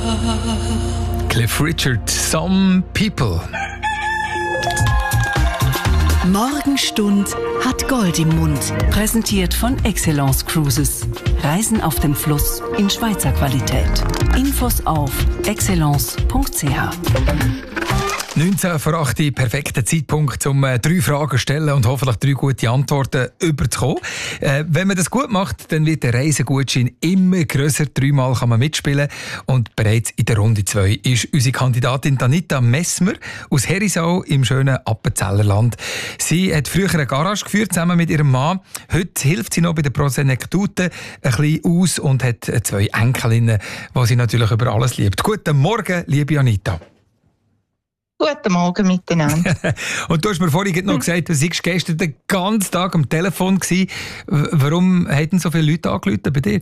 Cliff Richard, Some People. Morgenstund hat Gold im Mund. Präsentiert von Excellence Cruises. Reisen auf dem Fluss in Schweizer Qualität. Infos auf excellence.ch. 19 vor 8, perfekter Zeitpunkt, um 3 Fragen zu stellen und hoffentlich 3 gute Antworten überzukommen. Wenn man das gut macht, dann wird der Reisegutschein immer grösser. 3-mal kann man mitspielen. Und bereits in der Runde 2 ist unsere Kandidatin Anita Messmer aus Herisau im schönen Appenzellerland. Sie hat früher eine Garage geführt, zusammen mit ihrem Mann. Heute hilft sie noch bei der Prosenektute ein bisschen aus und hat 2 Enkelinnen, die sie natürlich über alles liebt. Guten Morgen, liebe Anita. Guten Morgen miteinander. Und du hast mir vorhin noch gesagt, du warst gestern den ganzen Tag am Telefon gewesen. Warum haben so viele Leute angerufen bei dir?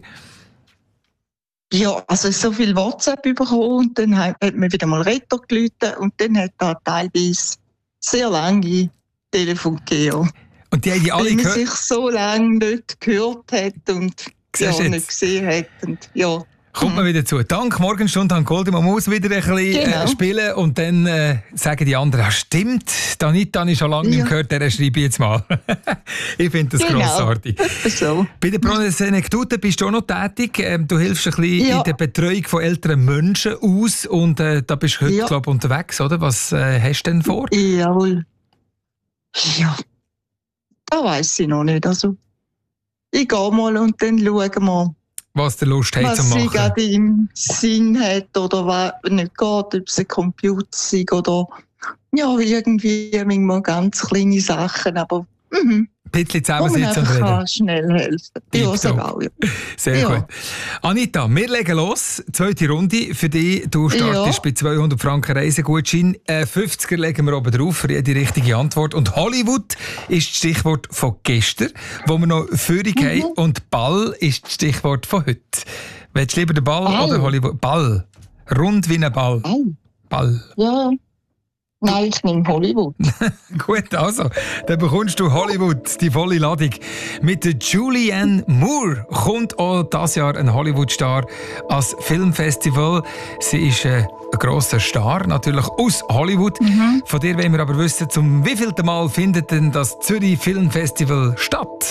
Ja, also so viel WhatsApp bekommen und dann hat mir wieder mal Retto gerufen und dann hat da teilweise sehr lange Telefon gegeben. Und die haben die alle weil man gehört? sich so lange nicht gehört hat und nicht gesehen hat. Und, ja. Kommt man wieder zu. Dank Morgenstunde an Gold. Man muss wieder ein bisschen spielen und dann sagen die anderen, stimmt, Anita habe ich schon lange nicht gehört, der schreibe ich jetzt mal. Ich finde das grossartig. So. Bei der Prosenektute bist du auch noch tätig. Du hilfst ein bisschen in der Betreuung von älteren Menschen aus und da bist du heute, glaube ich, unterwegs, oder? Was hast du denn vor? Jawohl. Ja, da weiss ich noch nicht. Also, ich gehe mal und dann schauen wir, was der Lust hat zu machen. Was sie gerade im Sinn hat oder was nicht geht, ob es ein Computer ist oder ja, irgendwie manchmal ganz kleine Sachen, aber ein bisschen zusammensitzen und reden. Kann schnell helfen. Ja, sogar, ja. Sehr gut. Anita, wir legen los. 2. Runde für dich. Du startest bei 200 Franken Reisegutschein. 50er legen wir oben drauf für jede richtige Antwort. Und Hollywood ist das Stichwort von gestern, wo wir noch Führung haben. Und Ball ist das Stichwort von heute. Willst du lieber den Ball oder Hollywood? Ball. Rund wie ein Ball. Ball. Ja. Nein, ich nehme Hollywood. Gut, also, dann bekommst du Hollywood, die volle Ladung. Mit der Julianne Moore kommt auch dieses Jahr ein Hollywood-Star als Filmfestival. Sie ist ein grosser Star, natürlich aus Hollywood. Von dir wollen wir aber wissen, zum wievielten Mal findet denn das Zürich Filmfestival statt?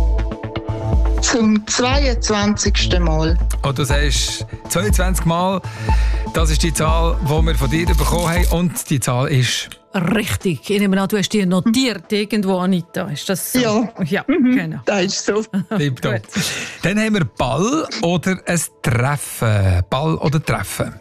Zum 22. Mal. Und du sagst 22 Mal. Das ist die Zahl, die wir von dir bekommen haben. Und die Zahl ist... Richtig. Ich nehme an, du hast die notiert irgendwo, Anita. Ist das so? Ja, genau. Das ist so. Tipptopp. Dann haben wir Ball oder ein Treffen. Ball oder Treffen.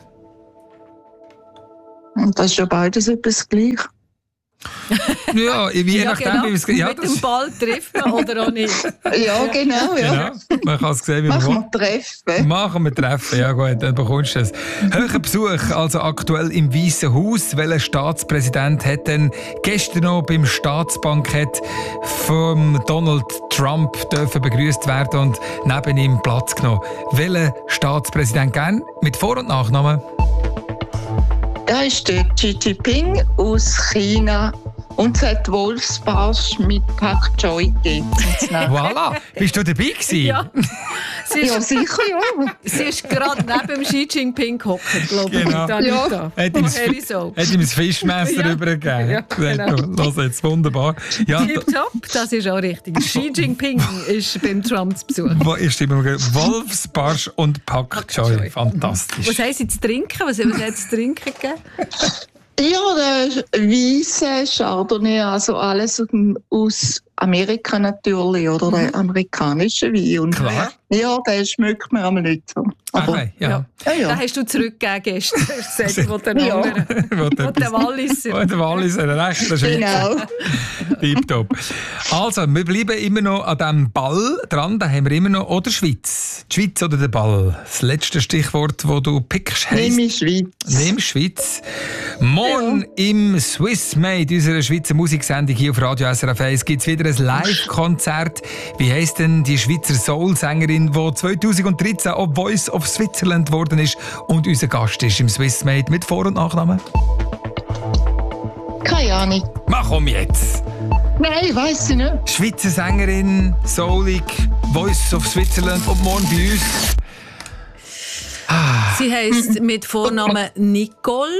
Und das ist ja beides etwas gleich. Ja, je nachdem, genau. wie es geht. Ja, mit dem Ball treffen oder auch nicht. Ja, genau. Ja. Genau. Man kann es sehen, wie man Machen wir Treffen. Machen wir Treffen, ja gut, dann bekommst du es. Hoher Besuch, also aktuell im Weißen Haus. Welcher Staatspräsident hat denn gestern noch beim Staatsbankett von Donald Trump dürfen begrüßt werden und neben ihm Platz genommen? Welcher Staatspräsident gern? Mit Vor- und Nachnamen? Da ist der Xi Jinping aus China und es hat Wolfsbarsch mit Pak Choi gegeben. Voilà, bist du dabei gewesen? Ja. Ja, sicher, ja. Sie ist gerade neben Xi Jinping gehockt, glaube ich. Genau. Ja. Hat ihm das Fischmesser übergegeben. Ja, genau. Los jetzt, wunderbar. Ja, Tipptopp, das ist auch richtig. Xi Jinping ist beim Trump zu Besuch. wo ist immer Wolfsbarsch und Pak Choi. Fantastisch. Was haben Sie zu trinken? Was hat es zu trinken gegeben? Ja, der Weisse Chardonnay, also alles aus Amerika natürlich, oder der amerikanische Wein. Und Klar. Ja, den schmeckt mir einmal nicht so. Aber, Okay, ja. Den hast du zurückgegeben gestern. Das ist von den anderen. Von den Walliser. Der Walliser, ein rechter Schweizer. Genau. Tipptopp. Also, wir bleiben immer noch an diesem Ball dran. Da haben wir immer noch oder Schweiz. Die Schweiz oder der Ball? Das letzte Stichwort, das du pickst, heisst... Nehme Schweiz. Nimm Schweiz. Morgen im Swiss Made, unserer Schweizer Musiksendung hier auf Radio SRF 1, gibt es wieder ein Live-Konzert. Wie heisst denn die Schweizer Soul-Sängerin, die 2013 auch Voice of Switzerland geworden ist und unser Gast ist im Swiss Made mit Vor- und Nachnamen? Keine Ahnung. Mach komm jetzt! Nein, weiss ich nicht. Schweizer Sängerin, soulig, Voice of Switzerland und morgen bei uns. Sie heisst mit Vornamen Nicole.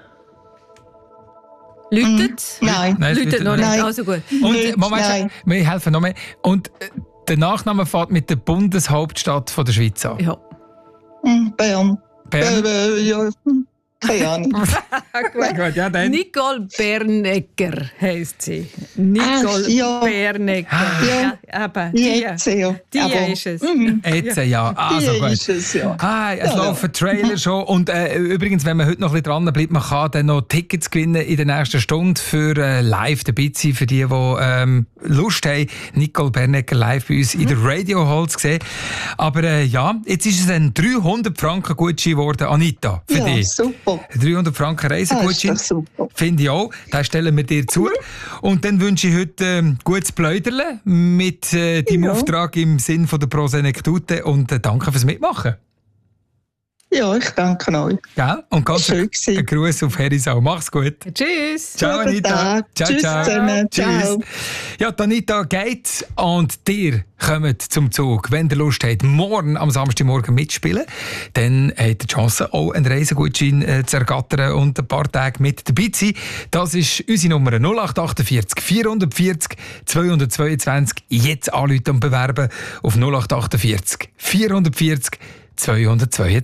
Läutet? Nein. Läutet noch nicht. Nein. Also gut. Und Moment, wir helfen noch mehr. Und der Nachname fährt mit der Bundeshauptstadt von der Schweiz an. Ja. Bern. Bern? Ja. Keine Ahnung. Gut, ja, dann. Nicole Bernecker heisst sie. Nicole ja. Bernecker. Ja, eben. Jetzt, ja. Die Aber, ist es. Jetzt, ja. Also die gut. ist es, ja. Es laufen Trailer schon. Und übrigens, wenn man heute noch ein bisschen dran bleibt, man kann dann noch Tickets gewinnen in der nächsten Stunde für live dabei zu sein, für die Lust haben, Nicole Bernecker live bei uns in der Radio Hall zu sehen. Aber jetzt ist es ein 300 Franken Gutschein geworden, Anita, für Ja, dich. super. 300 Franken Reisegutschein. Das ist doch super. Finde ich auch. Das stellen wir dir zu. Und dann wünsche ich heute gutes Pläuderle mit deinem Auftrag im Sinn von der Prosenektute und danke fürs Mitmachen. Ja, ich danke euch. Gell? Und ganz Schön gewesen. ein Gruß auf Herisau. Mach's gut. Tschüss. Ciao, Guten Anita. Tag. Ciao, Tschüss ciao. zusammen. Tschüss. Ciao. Ja, die Anita geht und dir kommt zum Zug. Wenn ihr Lust habt, morgen am Samstagmorgen mitspielen, dann habt ihr die Chance, auch einen Reisegutschein zu ergattern und ein paar Tage mit dabei zu sein. Das ist unsere Nummer 0848 440 222. Jetzt anrufen und bewerben auf 0848 440 222.